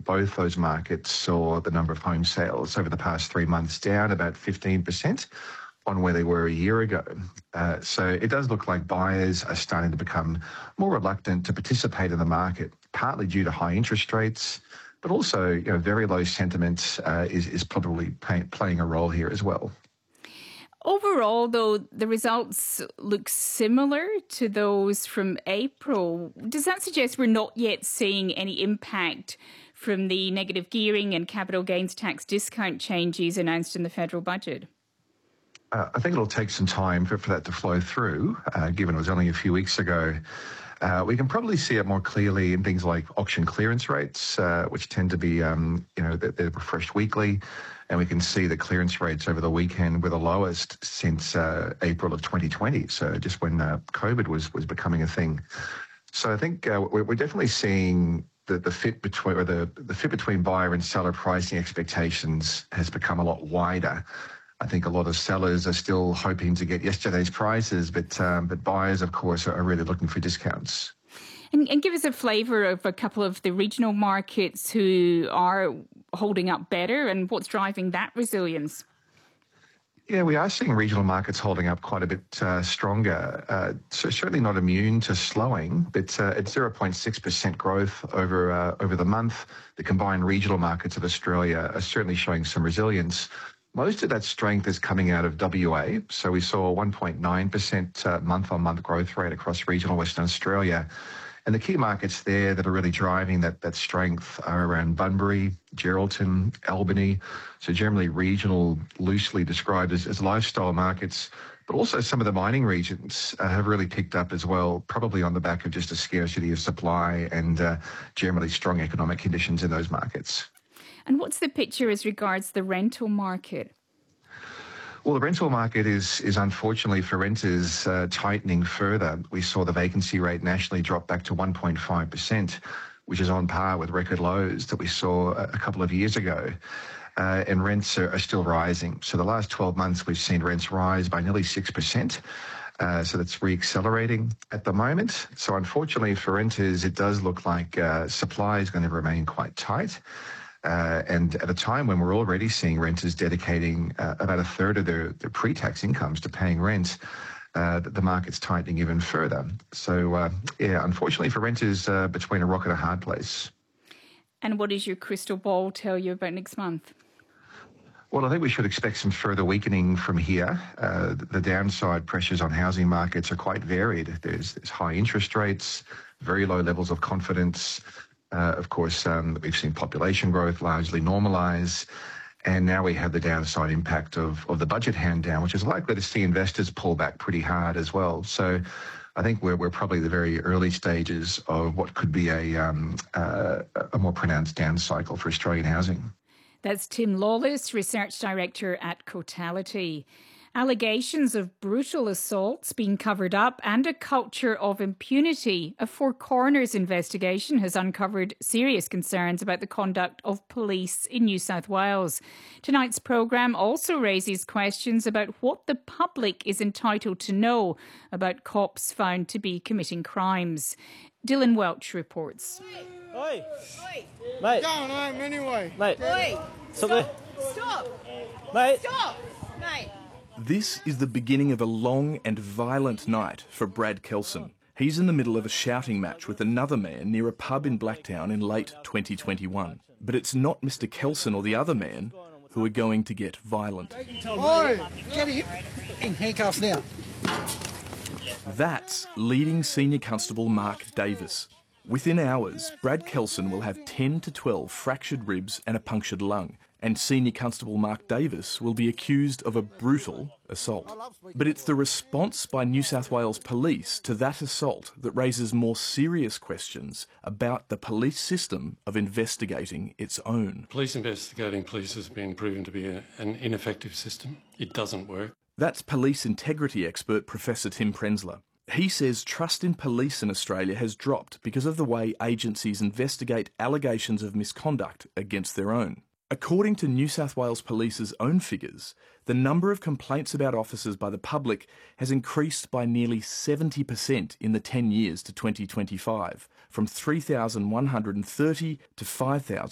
both those markets saw the number of home sales over the past 3 months down about 15% on where they were a year ago. So it does look like buyers are starting to become more reluctant to participate in the market, partly due to high interest rates, but also very low sentiment is probably playing a role here as well. Overall, though, the results look similar to those from April. Does that suggest we're not yet seeing any impact from the negative gearing and capital gains tax discount changes announced in the federal budget? I think it'll take some time for that to flow through, given it was only a few weeks ago. We can probably see it more clearly in things like auction clearance rates, which tend to be, they're refreshed weekly. And we can see the clearance rates over the weekend were the lowest since April of 2020. So just when COVID was becoming a thing. So I think we're definitely seeing the fit between buyer and seller pricing expectations has become a lot wider. I think a lot of sellers are still hoping to get yesterday's prices, but buyers, of course, are really looking for discounts. And give us a flavour of a couple of the regional markets who are holding up better and what's driving that resilience. Yeah, we are seeing regional markets holding up quite a bit stronger. So certainly not immune to slowing, but at 0.6% growth over the month. The combined regional markets of Australia are certainly showing some resilience. Most of that strength is coming out of WA. So we saw a 1.9% month-on-month growth rate across regional Western Australia. And the key markets there that are really driving that strength are around Bunbury, Geraldton, Albany. So generally regional, loosely described as lifestyle markets, but also some of the mining regions have really picked up as well, probably on the back of just a scarcity of supply and generally strong economic conditions in those markets. And what's the picture as regards the rental market? Well, the rental market is unfortunately for renters tightening further. We saw the vacancy rate nationally drop back to 1.5%, which is on par with record lows that we saw a couple of years ago. And rents are still rising. So the last 12 months, we've seen rents rise by nearly 6%. So that's re-accelerating at the moment. So unfortunately for renters, it does look like supply is going to remain quite tight. And at a time when we're already seeing renters dedicating about a third of their pre-tax incomes to paying rent, the market's tightening even further. So, unfortunately for renters, between a rock and a hard place. And what does your crystal ball tell you about next month? Well, I think we should expect some further weakening from here. The downside pressures on housing markets are quite varied. There's high interest rates, very low levels of confidence. Of course, we've seen population growth largely normalise, and now we have the downside impact of the budget hand down, which is likely to see investors pull back pretty hard as well. So I think we're probably at the very early stages of what could be a more pronounced down cycle for Australian housing. That's Tim Lawless, Research Director at Cotality. Allegations of brutal assaults being covered up and a culture of impunity. A Four Corners investigation has uncovered serious concerns about the conduct of police in New South Wales. Tonight's programme also raises questions about what the public is entitled to know about cops found to be committing crimes. Dylan Welch reports. Oi! Oi! Mate! Going home anyway. Mate! Oi! Stop! Stop! Mate! Stop! Mate! This is the beginning of a long and violent night for Brad Kelson. He's in the middle of a shouting match with another man near a pub in Blacktown in late 2021. But it's not Mr. Kelson or the other man who are going to get violent. Oi! Get him in handcuffs now. That's leading Senior Constable Mark Davis. Within hours, Brad Kelson will have 10 to 12 fractured ribs and a punctured lung, and Senior Constable Mark Davis will be accused of a brutal assault. But it's the response by New South Wales Police to that assault that raises more serious questions about the police system of investigating its own. Police investigating police has been proven to be an ineffective system. It doesn't work. That's police integrity expert Professor Tim Prenzler. He says trust in police in Australia has dropped because of the way agencies investigate allegations of misconduct against their own. According to New South Wales Police's own figures, the number of complaints about officers by the public has increased by nearly 70% in the 10 years to 2025, from 3,130 to